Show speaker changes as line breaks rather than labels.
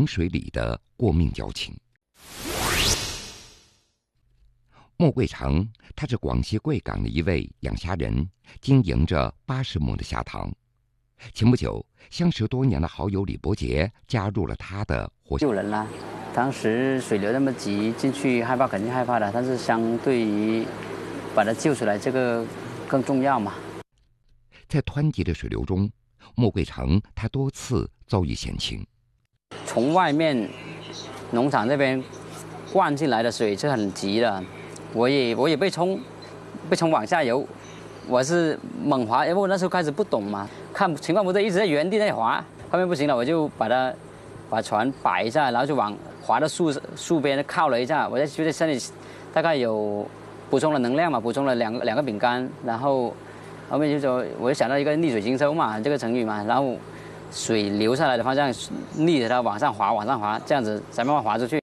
洪水里的过命交情。莫贵成，他是广西贵港的一位养虾人，经营着80亩的虾塘。前不久，相识多年的好友李伯杰加入了他的
救人啦！当时水流那么急，进去害怕肯定害怕的，但是相对于把他救出来，这个更重要嘛。
在湍急的水流中，莫贵成他多次遭遇险情。
从外面农场这边灌进来的水是很急的，我也被冲往下游，我是猛滑，因为我那时候开始不懂嘛，看情况不对，一直在原地在滑，后面不行了，我就把船摆一下，然后就往滑到树边靠了一下，我就在身体大概有补充了能量嘛，补充了两个饼干，然后后面就说我就想到一个逆水行舟嘛，这个成语嘛，然后水流下来的方向逆着它往上滑，这样子才慢慢滑出去。